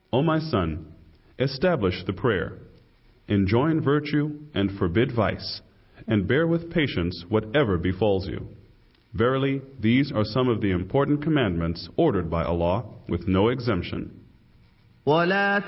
O my son, establish the prayer, enjoin virtue and forbid vice, and bear with patience whatever befalls you. Verily, these are some of the important commandments ordered by Allah with no exemption. ولا